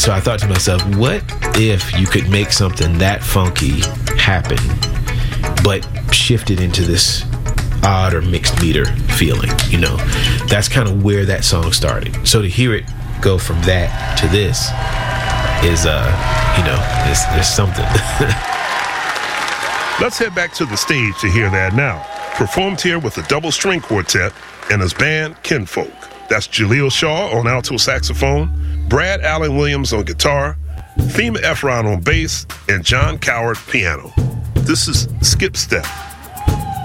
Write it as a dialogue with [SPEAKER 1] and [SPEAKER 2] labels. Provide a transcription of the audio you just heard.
[SPEAKER 1] So I thought to myself, what if you could make something that funky happen, but shift it into this odd or mixed meter feeling? You know, that's kind of where that song started. So to hear it go from that to this is, you know, it's something.
[SPEAKER 2] Let's head back to the stage to hear that now. Performed here with the Double String Quartet and his band Kinfolk. That's Jaleel Shaw on alto saxophone, Brad Allen Williams on guitar, Thema Efron on bass, and John Coward piano. This is Skip Step.